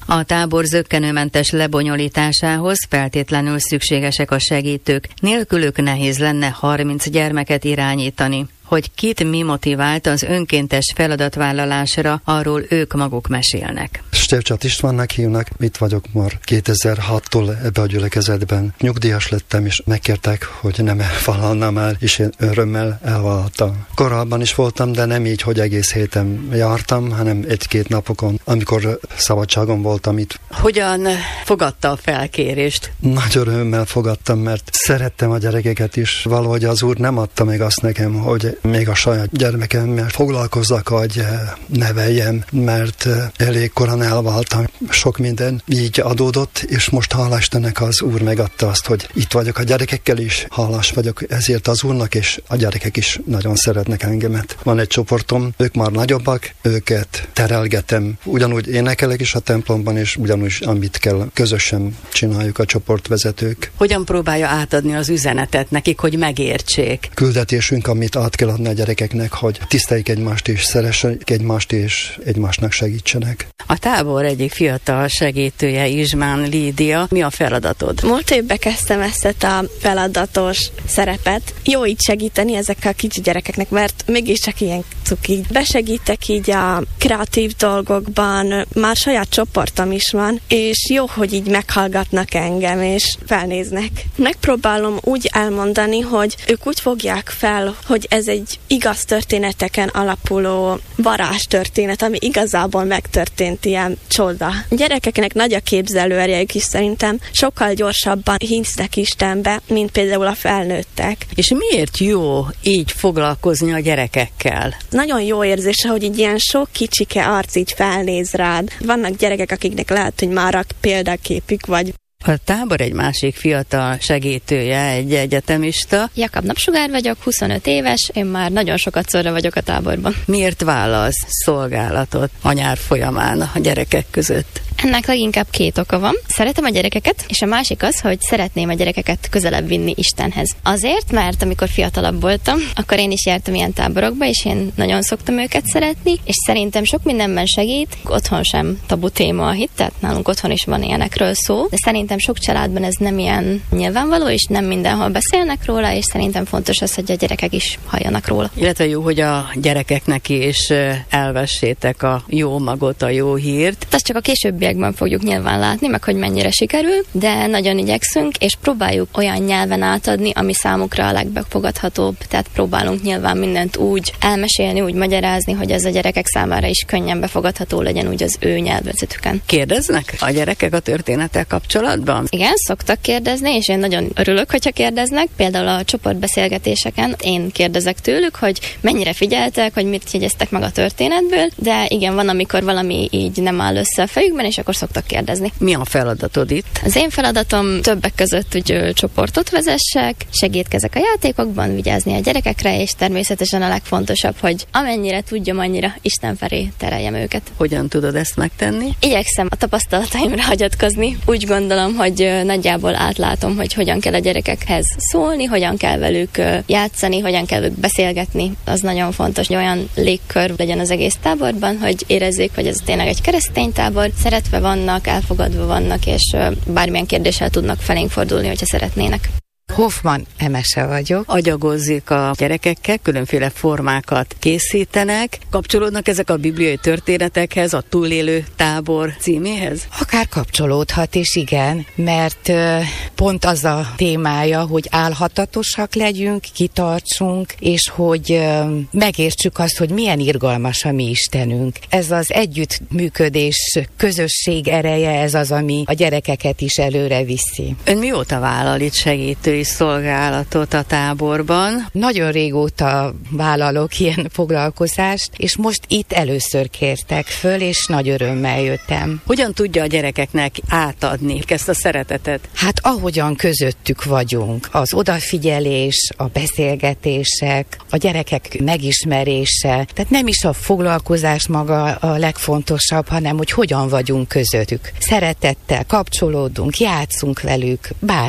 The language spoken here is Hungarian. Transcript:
A tábor zökkenőmentes lebonyolításához feltétlenül szükségesek a segítők, nélkülük nehéz lenne 30 gyermeket irányítani. Hogy kit mi motivált az önkéntes feladatvállalásra, arról ők maguk mesélnek. Stevcsát Istvánnak hívnak, itt vagyok már 2006-tól ebbe a gyülekezetben. Nyugdíjas lettem, és megkértek, hogy nem elvállalnám el, és én örömmel elvállaltam. Korábban is voltam, de nem így, hogy egész héten jártam, hanem egy-két napokon, amikor szabadságon voltam itt. Hogyan fogadta a felkérést? Nagy örömmel fogadtam, mert szerettem a gyerekeket is. Valahogy az Úr nem adta meg azt nekem, hogy még a saját gyermekemmel foglalkozzak, hogy neveljem, mert elég korán elváltam. Sok minden így adódott, és most hálás Istennek az Úr megadta azt, hogy itt vagyok a gyerekekkel is. Hálás vagyok ezért az Úrnak, és a gyerekek is nagyon szeretnek engemet. Van egy csoportom, ők már nagyobbak, őket terelgetem. Ugyanúgy énekelek is a templomban, és ugyanúgy, amit kell, közösen csináljuk a csoportvezetők. Hogyan próbálja átadni az üzenetet nekik, hogy megértsék? Küldetésünk, amit át kell adni a gyerekeknek, hogy tiszteljék egymást és szeressék egymást és egymásnak segítsenek. A tábor egyik fiatal segítője Izsmán Lídia. Mi a feladatod? Múlt évben kezdtem ezt a feladatos szerepet. Jó így segíteni ezekkel a kicsi gyerekeknek, mert mégiscsak ilyen cuki. Besegítek így a kreatív dolgokban, már saját csoportom is van, és jó, hogy így meghallgatnak engem, és felnéznek. Megpróbálom úgy elmondani, hogy ők úgy fogják fel, hogy ez egy igaz történeteken alapuló varázstörténet, ami igazából megtörtént, ilyen csoda. A gyerekeknek nagy a képzelőerejük is szerintem, sokkal gyorsabban hisznek Istenbe, mint például a felnőttek. És miért jó így foglalkozni a gyerekekkel? Nagyon jó érzés, hogy így ilyen sok kicsike arc így felnéz rád. Vannak gyerekek, akiknek lehet, hogy már a példaképük vagy. A tábor egy másik fiatal segítője, egy egyetemista. Jakab Napsugár vagyok, 25 éves, én már nagyon sokat szorra vagyok a táborban. Miért válasz szolgálatot a nyár folyamán a gyerekek között? Ennek leginkább két oka van. Szeretem a gyerekeket, és a másik az, hogy szeretném a gyerekeket közelebb vinni Istenhez. Azért, mert amikor fiatalabb voltam, akkor én is jártam ilyen táborokba, és én nagyon szoktam őket szeretni, és szerintem sok mindenben segít. Otthon sem tabu téma a hit, tehát nálunk otthon is van ilyenekről szó, de szerintem sok családban ez nem ilyen nyilvánvaló, és nem mindenhol beszélnek róla, és szerintem fontos az, hogy a gyerekek is halljanak róla. Illetve jó, hogy a gyerekeknek is elvessétek a jó magot, a jó hírt. Azt csak a későbbiekben fogjuk nyilván látni, meg hogy mennyire sikerül, de nagyon igyekszünk, és próbáljuk olyan nyelven átadni, ami számukra a legbefogadhatóbb, tehát próbálunk nyilván mindent úgy elmesélni, úgy magyarázni, hogy ez a gyerekek számára is könnyen befogadható legyen úgy az ő nyelvezetüken. Kérdeznek a gyerekek a történettel kapcsolatban? Igen, szoktak kérdezni, és én nagyon örülök, hogyha kérdeznek. Például a csoportbeszélgetéseken én kérdezek tőlük, hogy mennyire figyeltek, hogy mit jegyeztek meg a történetből, de igen, van, amikor valami így nem áll össze a fejükben, és akkor szoktak kérdezni. Mi a feladatod itt? Az én feladatom többek között, hogy csoportot vezessek, segítkezek a játékokban, vigyázni a gyerekekre, és természetesen a legfontosabb, hogy amennyire tudjam, annyira Isten felé tereljem őket. Hogyan tudod ezt megtenni? Igyekszem a tapasztalataimra hagyatkozni. Úgy gondolom, hogy nagyjából átlátom, hogy hogyan kell a gyerekekhez szólni, hogyan kell velük játszani, hogyan kell velük beszélgetni. Az nagyon fontos, hogy olyan légkör legyen az egész táborban, hogy érezzék, hogy ez tényleg egy keresztény tábor, szeretve vannak, elfogadva vannak, és bármilyen kérdéssel tudnak felénk fordulni, hogyha szeretnének. Hoffman Emese vagyok. Agyagozzik a gyerekekkel, különféle formákat készítenek. Kapcsolódnak ezek a bibliai történetekhez, a Túlélő tábor címéhez? Akár kapcsolódhat, és igen, mert pont az a témája, hogy álhatatosak legyünk, kitartsunk, és hogy megértsük azt, hogy milyen irgalmas a mi Istenünk. Ez az együttműködés, közösség ereje, ez az, ami a gyerekeket is előre viszi. Ön mióta vállal itt segítői szolgálatot a táborban? Nagyon régóta vállalok ilyen foglalkozást, és most itt először kértek föl, és nagy örömmel jöttem. Hogyan tudja a gyerekeknek átadni ezt a szeretetet? Hát ahogyan közöttük vagyunk, az odafigyelés, a beszélgetések, a gyerekek megismerése, tehát nem is a foglalkozás maga a legfontosabb, hanem hogy hogyan vagyunk közöttük. Szeretettel kapcsolódunk, játszunk velük, bár